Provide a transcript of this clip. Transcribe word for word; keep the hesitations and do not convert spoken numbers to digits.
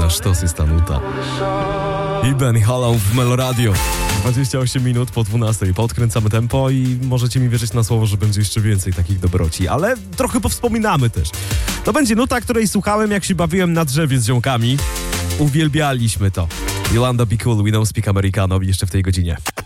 sztos jest ta nuta. I Benny Holland w Meloradio. dwadzieścia osiem minut po dwunastej. Podkręcamy tempo i możecie mi wierzyć na słowo, że będzie jeszcze więcej takich dobroci. Ale trochę powspominamy też. To będzie nuta, której słuchałem, jak się bawiłem na drzewie z ziomkami. Uwielbialiśmy to. Yolanda Be Cool, We Don't Speak Americano jeszcze w tej godzinie.